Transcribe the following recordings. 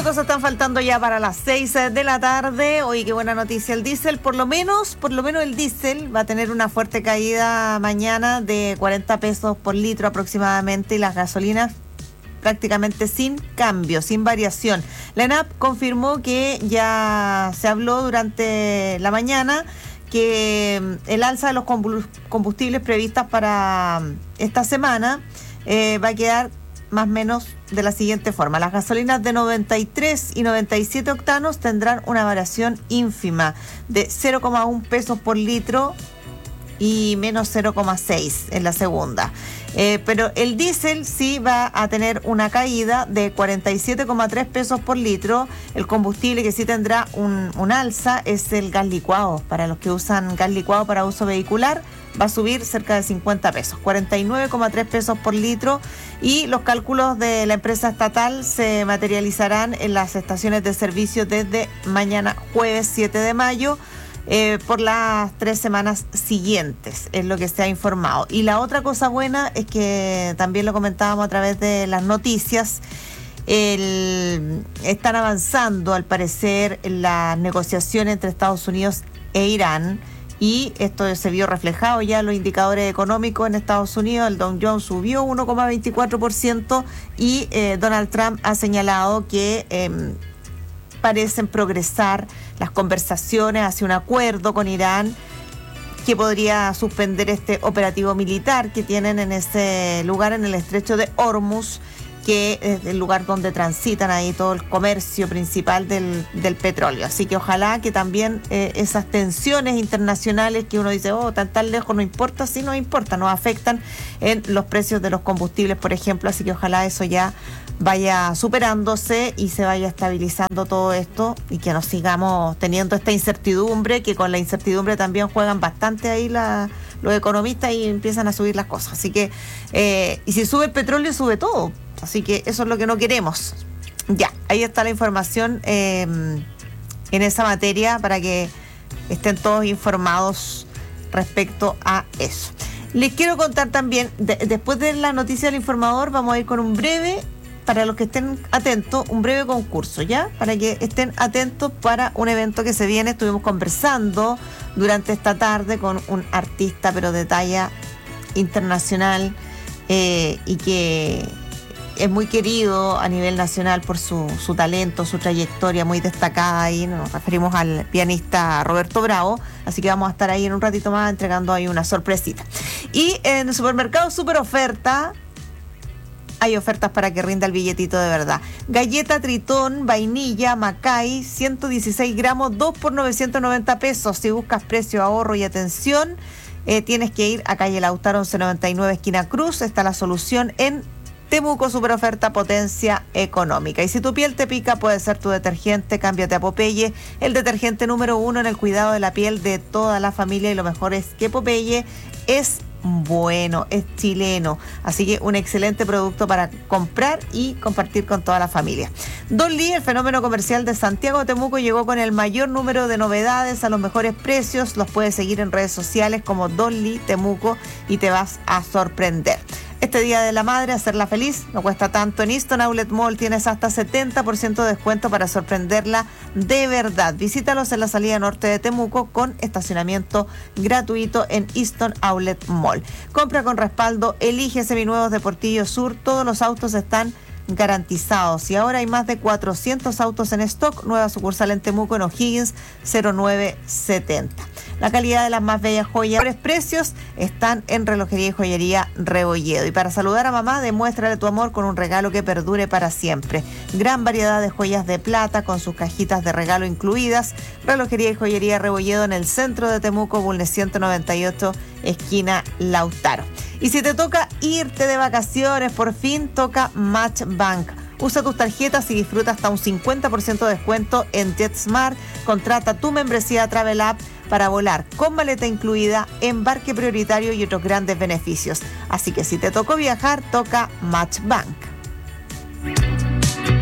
minutos están faltando ya para las 6 de la tarde. Oye, qué buena noticia el diésel. Por lo menos el diésel va a tener una fuerte caída mañana de 40 pesos por litro aproximadamente, y las gasolinas prácticamente sin cambio, sin variación. La ENAP confirmó que ya se habló durante la mañana que el alza de los combustibles previstas para esta semana va a quedar más o menos de la siguiente forma. Las gasolinas de 93 y 97 octanos tendrán una variación ínfima de 0,1 pesos por litro y menos 0,6 en la segunda. Pero el diésel sí va a tener una caída de 47,3 pesos por litro. El combustible que sí tendrá un alza es el gas licuado. Para los que usan gas licuado para uso vehicular, va a subir cerca de 50 pesos, 49,3 pesos por litro, y los cálculos de la empresa estatal se materializarán en las estaciones de servicio desde mañana jueves 7 de mayo por las 3 semanas siguientes, es lo que se ha informado. Y la otra cosa buena es que también lo comentábamos a través de las noticias, están avanzando al parecer las negociaciones entre Estados Unidos e Irán, y esto se vio reflejado ya en los indicadores económicos en Estados Unidos. El Dow Jones subió 1,24% y Donald Trump ha señalado que parecen progresar las conversaciones hacia un acuerdo con Irán que podría suspender este operativo militar que tienen en ese lugar, en el estrecho de Hormuz, que es el lugar donde transitan ahí todo el comercio principal del petróleo. Así que ojalá que también esas tensiones internacionales que uno dice, tan lejos, no importa, sí nos importa, nos afectan en los precios de los combustibles, por ejemplo. Así que ojalá eso ya vaya superándose y se vaya estabilizando todo esto, y que no sigamos teniendo esta incertidumbre, que con la incertidumbre también juegan bastante ahí los economistas y empiezan a subir las cosas. Así que, y si sube el petróleo, sube todo. Así que eso es lo que no queremos. Ya, ahí está la información en esa materia para que estén todos informados respecto a eso. Les quiero contar también, después de la noticia del informador, vamos a ir con un breve, para los que estén atentos, un breve concurso, ¿ya? Para que estén atentos para un evento que se viene. Estuvimos conversando durante esta tarde con un artista, pero de talla internacional, y que es muy querido a nivel nacional por su talento, su trayectoria muy destacada. Ahí nos referimos al pianista Roberto Bravo, así que vamos a estar ahí en un ratito más entregando ahí una sorpresita. Y en el supermercado Super Oferta hay ofertas para que rinda el billetito de verdad. Galleta Tritón, vainilla, Macay, 116 gramos, 2 por 990 pesos. Si buscas precio, ahorro y atención, tienes que ir a calle Lautaro 1199, esquina Cruz. Está la solución en Temuco. Super Oferta, potencia económica. Y si tu piel te pica, puede ser tu detergente. Cámbiate a Popeye, el detergente número 1 en el cuidado de la piel de toda la familia. Y lo mejor es que Popeye es bueno, es chileno, así que un excelente producto para comprar y compartir con toda la familia. Don Lee, el fenómeno comercial de Santiago de Temuco, llegó con el mayor número de novedades a los mejores precios. Los puedes seguir en redes sociales como Don Lee Temuco y te vas a sorprender. Este Día de la Madre, hacerla feliz no cuesta tanto. En Easton Outlet Mall tienes hasta 70% de descuento para sorprenderla de verdad. Visítalos en la salida norte de Temuco con estacionamiento gratuito en Easton Outlet Mall. Compra con respaldo, elige seminuevos de Portillo Sur. Todos los autos están garantizados y ahora hay más de 400 autos en stock. Nueva sucursal en Temuco, en O'Higgins 0970. La calidad de las más bellas joyas, los precios están en Relojería y Joyería Rebolledo. Y para saludar a mamá, demuéstrale tu amor con un regalo que perdure para siempre. Gran variedad de joyas de plata con sus cajitas de regalo incluidas. Relojería y Joyería Rebolledo en el centro de Temuco, Bulnes 198, esquina Lautaro. Y si te toca irte de vacaciones, por fin toca Match Bank. Usa tus tarjetas y disfruta hasta un 50% de descuento en JetSmart. Contrata tu membresía Travel App para volar con maleta incluida, embarque prioritario y otros grandes beneficios. Así que si te tocó viajar, toca Match Bank.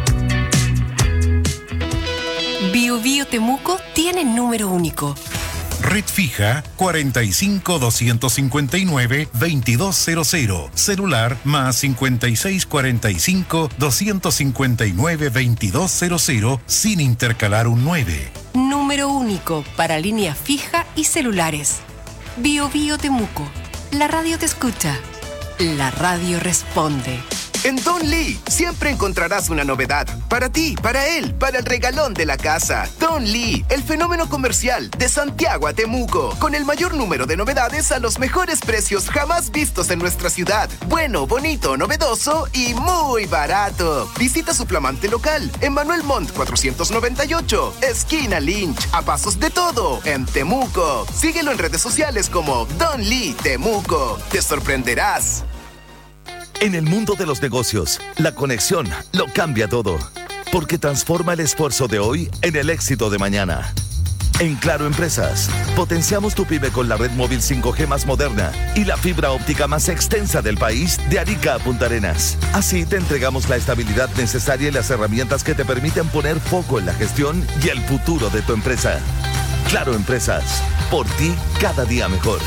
Bio Bio Temuco tiene número único. Red fija 45 259 2200. Celular más 56 45 259 2200 sin intercalar un 9. Número único para línea fija y celulares. Bio Bio Temuco. La radio te escucha. La radio responde. En Don Lee siempre encontrarás una novedad. Para ti, para él, para el regalón de la casa. Don Lee, el fenómeno comercial de Santiago a Temuco. Con el mayor número de novedades a los mejores precios jamás vistos en nuestra ciudad. Bueno, bonito, novedoso y muy barato. Visita su flamante local en Manuel Montt 498, esquina Lynch. A pasos de todo, en Temuco. Síguelo en redes sociales como Don Lee Temuco. Te sorprenderás. En el mundo de los negocios, la conexión lo cambia todo, porque transforma el esfuerzo de hoy en el éxito de mañana. En Claro Empresas, potenciamos tu pyme con la red móvil 5G más moderna y la fibra óptica más extensa del país de Arica a Punta Arenas. Así te entregamos la estabilidad necesaria y las herramientas que te permiten poner foco en la gestión y el futuro de tu empresa. Claro Empresas, por ti cada día mejor.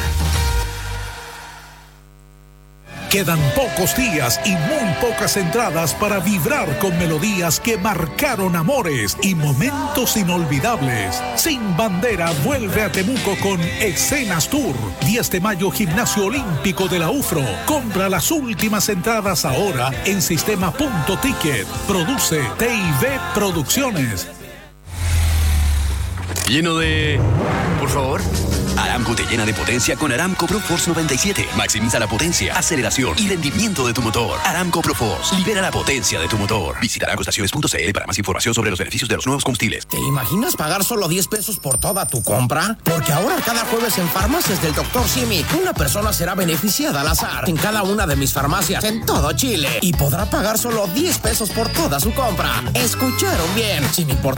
Quedan pocos días y muy pocas entradas para vibrar con melodías que marcaron amores y momentos inolvidables. Sin Bandera vuelve a Temuco con Escenas Tour. 10 de mayo, Gimnasio Olímpico de la UFRO. Compra las últimas entradas ahora en sistema.ticket. Produce TIV Producciones. Lleno de... Por favor. Aramco te llena de potencia con Aramco ProForce 97. Maximiza la potencia, aceleración y rendimiento de tu motor. Aramco ProForce. Libera la potencia de tu motor. Visita aramcoestaciones.cl para más información sobre los beneficios de los nuevos combustibles. ¿Te imaginas pagar solo 10 pesos por toda tu compra? Porque ahora cada jueves en Farmacias del Dr. Simi, una persona será beneficiada al azar en cada una de mis farmacias en todo Chile y podrá pagar solo 10 pesos por toda su compra. ¿Escucharon bien? Sin importar